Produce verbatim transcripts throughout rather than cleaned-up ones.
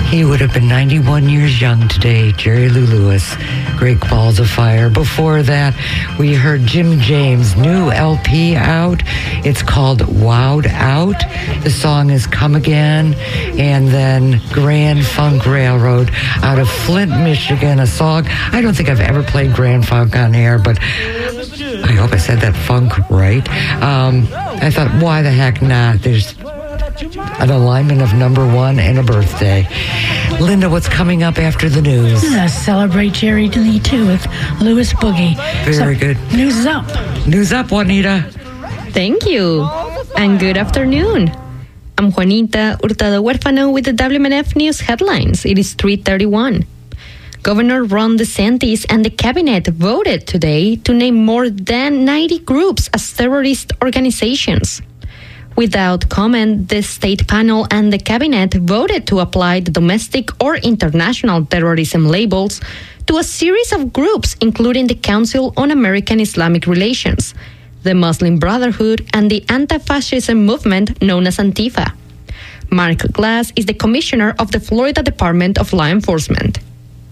He would have been ninety-one years young today, Jerry Lee Lewis, Great Balls of Fire. Before that, we heard Jim James' new L P out. It's called Wowed Out. The song is Come Again. And then Grand Funk Railroad out of Flint, Michigan, a song. I don't think I've ever played Grand Funk on air, but I hope I said that funk right. Um, I thought, why the heck not? There's an alignment of number one and a birthday. Linda, what's coming up after the news? Let's celebrate Jerry Lee, too, with Lewis Boogie. Very so, good. News is up. News up, Juanita. Thank you. And good afternoon. I'm Juanita Hurtado Huerfano with the W M N F News headlines. It is three thirty-one. Governor Ron DeSantis and the cabinet voted today to name more than ninety groups as terrorist organizations. Without comment, the state panel and the cabinet voted to apply the domestic or international terrorism labels to a series of groups, including the Council on American Islamic Relations, the Muslim Brotherhood, and the anti-fascism movement known as Antifa. Mark Glass is the commissioner of the Florida Department of Law Enforcement.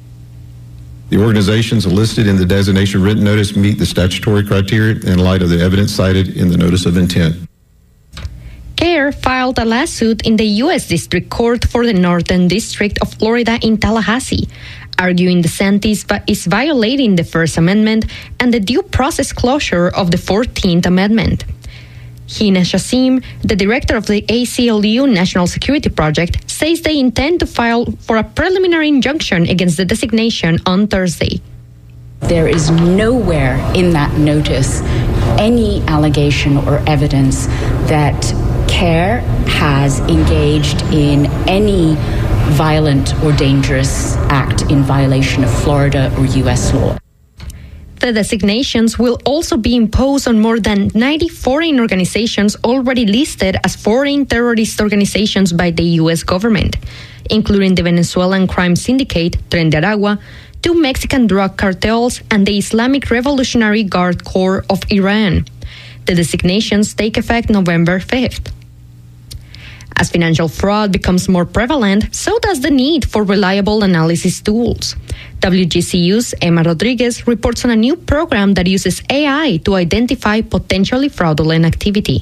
The organizations listed in the designation written notice meet the statutory criteria in light of the evidence cited in the notice of intent. CARE filed a lawsuit in the U S District Court for the Northern District of Florida in Tallahassee, arguing DeSantis is violating the First Amendment and the due process closure of the fourteenth Amendment. Hina Shazim, the director of the A C L U National Security Project, says they intend to file for a preliminary injunction against the designation on Thursday. There is nowhere in that notice any allegation or evidence that CARE has engaged in any violent or dangerous act in violation of Florida or U S law. The designations will also be imposed on more than ninety foreign organizations already listed as foreign terrorist organizations by the U S government, including the Venezuelan crime syndicate Tren de Aragua, two Mexican drug cartels, and the Islamic Revolutionary Guard Corps of Iran. The designations take effect November fifth. As financial fraud becomes more prevalent, so does the need for reliable analysis tools. W G C U's Emma Rodriguez reports on a new program that uses A I to identify potentially fraudulent activity.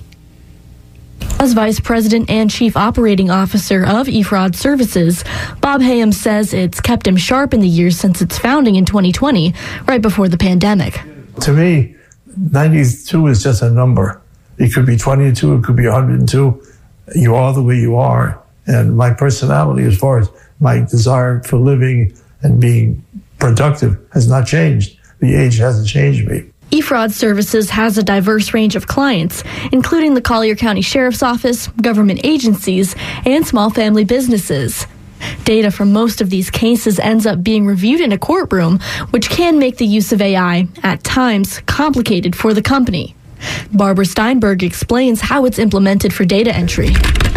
As Vice President and Chief Operating Officer of eFraud Services, Bob Hayam says it's kept him sharp in the years since its founding in twenty twenty, right before the pandemic. To me, ninety-two is just a number. It could be twenty-two, it could be one hundred two. You are the way you are. And my personality, as far as my desire for living and being productive, has not changed. The age hasn't changed me. eFraud Services has a diverse range of clients, including the Collier County Sheriff's Office, government agencies, and small family businesses. Data from most of these cases ends up being reviewed in a courtroom, which can make the use of A I, at times, complicated for the company. Barbara Steinberg explains how it's implemented for data entry.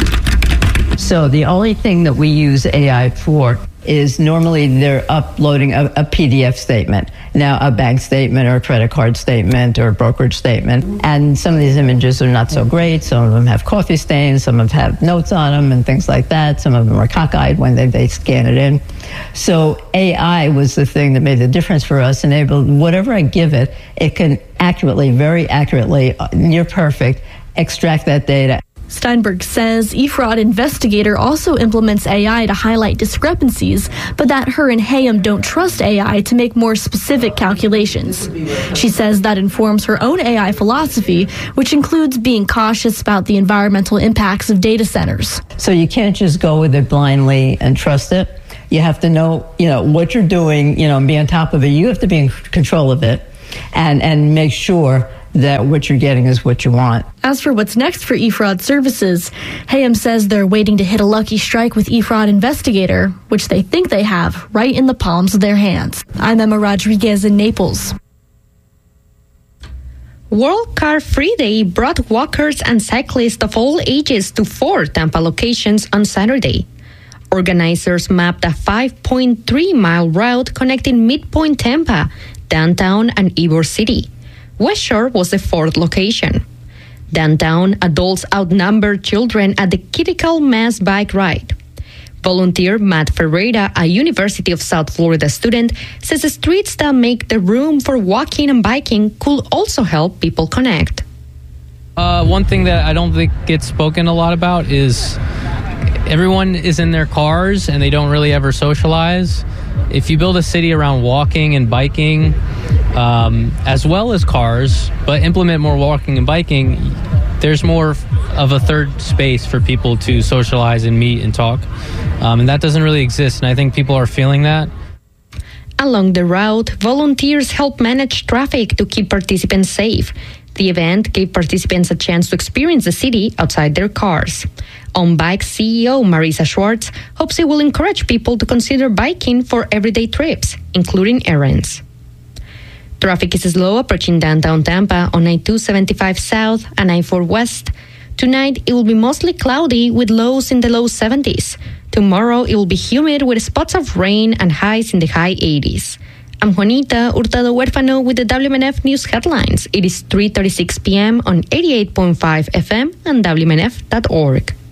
So the only thing that we use A I for is normally they're uploading a, a P D F statement. Now, a bank statement or a credit card statement or a brokerage statement. And some of these images are not so great. Some of them have coffee stains. Some of them have notes on them and things like that. Some of them are cockeyed when they, they scan it in. So A I was the thing that made the difference for us, enabled whatever I give it, it can accurately, very accurately, near perfect, extract that data. Steinberg says eFraud Investigator also implements A I to highlight discrepancies, but that her and Hayam don't trust A I to make more specific calculations. She says that informs her own A I philosophy, which includes being cautious about the environmental impacts of data centers. So you can't just go with it blindly and trust it. You have to know, you know, what you're doing, you know, and be on top of it. You have to be in control of it and, and make sure that what you're getting is what you want. As for what's next for eFraud Services, Hayam says they're waiting to hit a lucky strike with eFraud Investigator, which they think they have right in the palms of their hands. I'm Emma Rodriguez in Naples. World Car Free Day brought walkers and cyclists of all ages to four Tampa locations on Saturday. Organizers mapped a five point three mile route connecting Midpoint Tampa, downtown, and Ybor City. West Shore was the fourth location. Downtown, adults outnumbered children at the critical mass bike ride. Volunteer Matt Ferreira, a University of South Florida student, says the streets that make the room for walking and biking could also help people connect. Uh, one thing that I don't think gets spoken a lot about is everyone is in their cars and they don't really ever socialize. If you build a city around walking and biking, um, as well as cars, but implement more walking and biking, there's more of a third space for people to socialize and meet and talk. Um, and that doesn't really exist, and I think people are feeling that. Along the route, volunteers help manage traffic to keep participants safe. The event gave participants a chance to experience the city outside their cars. On Bike C E O Marisa Schwartz hopes it will encourage people to consider biking for everyday trips, including errands. Traffic is slow approaching downtown Tampa on I two seventy-five South and I four West. Tonight, it will be mostly cloudy with lows in the low seventies. Tomorrow, it will be humid with spots of rain and highs in the high eighties. I'm Juanita Hurtado Huérfano with the W M N F News Headlines. It is three thirty-six p.m. on eighty-eight point five F M and W M N F dot org.